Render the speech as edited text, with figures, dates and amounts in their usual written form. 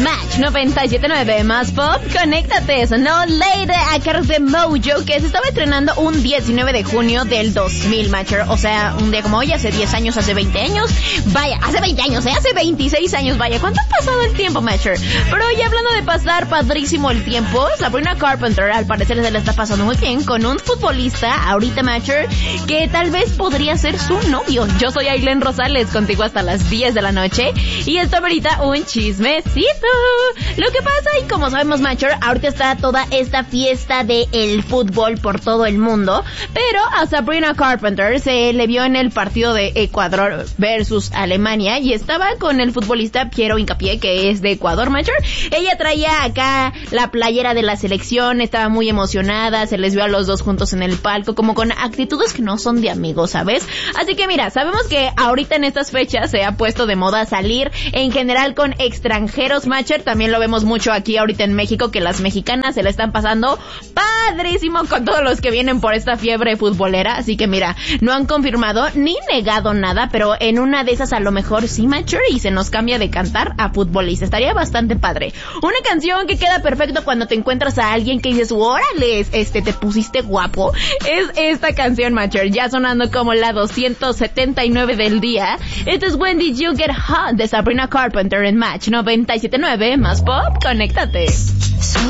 Match 97.9 más pop, conéctate. Sonó Lady a cargo de Mojo, que se estaba estrenando un 19 de junio del 2000, Matcher. O sea, un día como hoy, hace 10 años, hace 20 años. Vaya, hace 20 años, hace 26 años, vaya. ¿Cuánto ha pasado el tiempo, Matcher? Pero hoy, hablando de pasar padrísimo el tiempo, Sabrina Carpenter al parecer se le está pasando muy bien con un futbolista, ahorita, Matcher, que tal vez podría ser su novio. Yo soy Ailén Rosales, contigo hasta las 10 de la noche, y esto ahorita un chismecito. Lo que pasa, y como sabemos, Matcher, ahorita está toda esta fiesta de el fútbol por todo el mundo, pero a Sabrina Carpenter se le vio en el partido de Ecuador versus Alemania, y estaba con el futbolista Piero Hincapié, que es de Ecuador, Matcher. Ella traía acá la playera de la selección, estaba muy emocionada, se les vio a los dos juntos en el palco, como con actitudes que no son de amigos, ¿sabes? Así que mira, sabemos que ahorita en estas fechas se ha puesto de moda salir en general con extranjeros, Matcher. También lo vemos mucho aquí ahorita en México, que las mexicanas se le están pasando padrísimo con todos los que vienen por esta fiebre futbolera. Así que mira, no han confirmado ni negado nada, pero en una de esas a lo mejor sí, Matcher, y se nos cambia de cantar a futbolista. Estaría bastante padre. Una canción que queda perfecto cuando te encuentras a alguien que dices, órale, te pusiste guapo, es esta canción, Matcher, ya sonando como la 279 del día. Esto es When Did You Get Hot de Sabrina Carpenter en Match 97.9 más pop, conéctate.